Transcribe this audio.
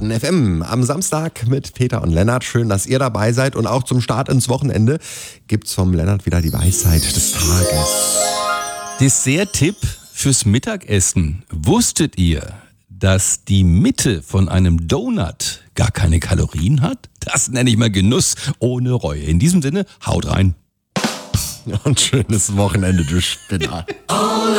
Baden FM am Samstag mit Peter und Lennart. Schön, dass ihr dabei seid. Und auch zum Start ins Wochenende gibt's vom Lennart wieder die Weisheit des Tages. Dessert-Tipp fürs Mittagessen. Wusstet ihr, dass die Mitte von einem Donut gar keine Kalorien hat? Das nenne ich mal Genuss ohne Reue. In diesem Sinne, haut rein. Und schönes Wochenende, du Spinner.